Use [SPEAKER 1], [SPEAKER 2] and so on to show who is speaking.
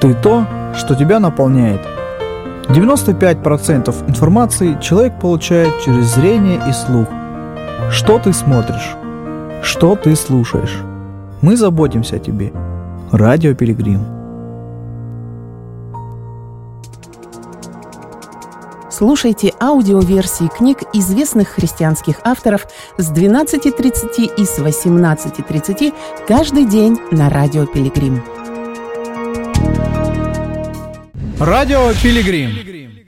[SPEAKER 1] Ты то, что тебя наполняет. 95% информации человек получает через зрение и слух. Что ты смотришь? Что ты слушаешь? Мы заботимся о тебе. Радио Пилигрим.
[SPEAKER 2] Слушайте аудиоверсии книг известных христианских авторов с 12:30 и с 18:30 каждый день на Радио Пилигрим.
[SPEAKER 1] Радио Пилигрим.